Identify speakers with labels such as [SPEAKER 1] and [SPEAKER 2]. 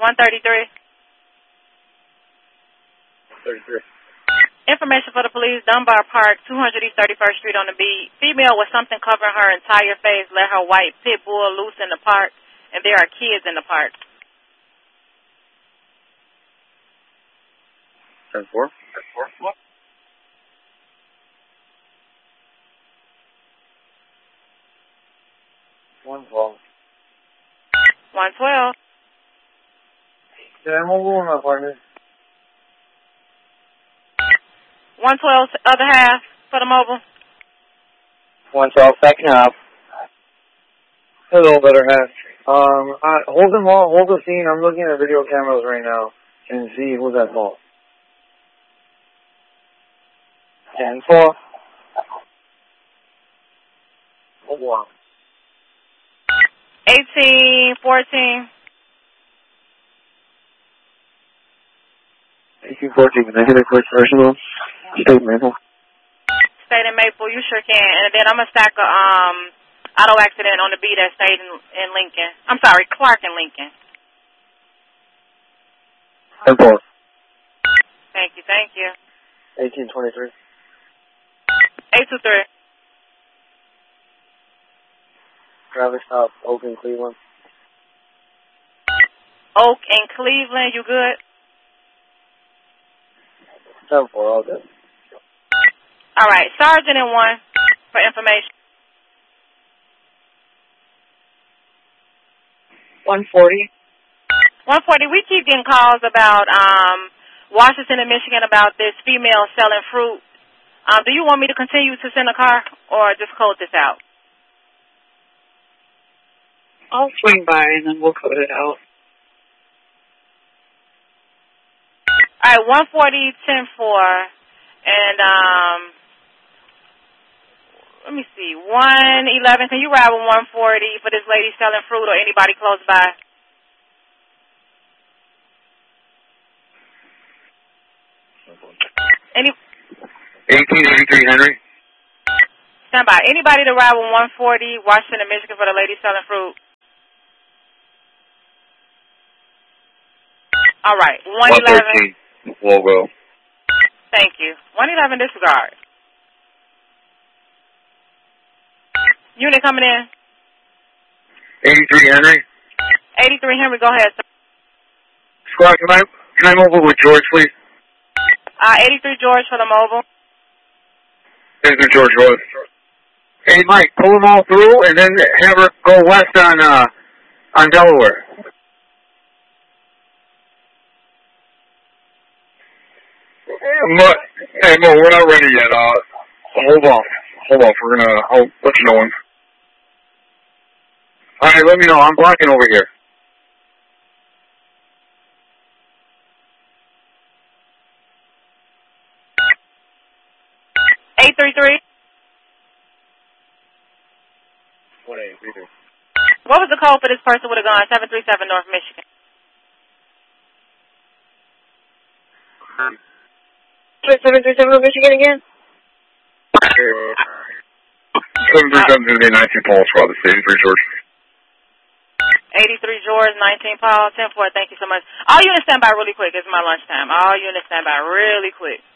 [SPEAKER 1] 133.
[SPEAKER 2] 33.
[SPEAKER 1] Information for the police, Dunbar Park, 200 East 31st Street on the beat. Female with something covering her entire face let her white pit bull loose in the park, and there are kids in the park.
[SPEAKER 2] 10-4. 112.
[SPEAKER 1] 112.
[SPEAKER 2] Yeah, I'm over with my partner.
[SPEAKER 1] 112, other half for the mobile.
[SPEAKER 2] 112, second half. Hello, better half. Hold them all, hold the scene. I'm looking at video cameras right now and see who's at fault. 10-4. Oh, wow.
[SPEAKER 1] 1814.
[SPEAKER 2] 1814, can I get a quick personal statement?
[SPEAKER 1] Stayed in Maple, you sure can. And then I'm going to stack a auto accident on the B that stayed in Lincoln. I'm sorry, Clark and Lincoln.
[SPEAKER 2] 10-4.
[SPEAKER 1] Thank you, thank you.
[SPEAKER 2] 1823.
[SPEAKER 1] 823.
[SPEAKER 2] Traffic stop, Oak and Cleveland.
[SPEAKER 1] Oak and Cleveland, you good?
[SPEAKER 2] 10-4, all good.
[SPEAKER 1] All right, Sergeant in 1 for information.
[SPEAKER 3] 140.
[SPEAKER 1] 140, we keep getting calls about Washington and Michigan about this female selling fruit. Do you want me to continue to send a car or just code this out?
[SPEAKER 3] I'll swing by and then we'll code it out.
[SPEAKER 1] All right, 140, 10-4, and let me see, 111. Can you ride with 140 for this lady selling fruit or anybody close by? Any?
[SPEAKER 2] 1883 Henry.
[SPEAKER 1] Stand by. Anybody to ride with 140, Washington, Michigan for the lady selling fruit? All right, 111.
[SPEAKER 2] Logo.
[SPEAKER 1] Thank you. 111 disregard. Unit coming in.
[SPEAKER 2] 83 Henry.
[SPEAKER 1] 83 Henry, go ahead, sir.
[SPEAKER 2] Squad, can I move over with George, please?
[SPEAKER 1] 83 George for the mobile.
[SPEAKER 2] 83 George Road. Hey, Mike, pull them all through and then have her go west on Delaware. Hey, Mo, we're not ready yet. Hold off. I'll let you know when. All right, let me know. I'm blocking over here.
[SPEAKER 1] What was the code for this person with a gun? 737 North Michigan.
[SPEAKER 3] 737 North Michigan again?
[SPEAKER 2] 737 19 Paul Squad, this is 83 George.
[SPEAKER 1] 83 George, 19 Paul, 10-4, thank you so much. All units stand by really quick. It's my lunchtime. All units stand by really quick.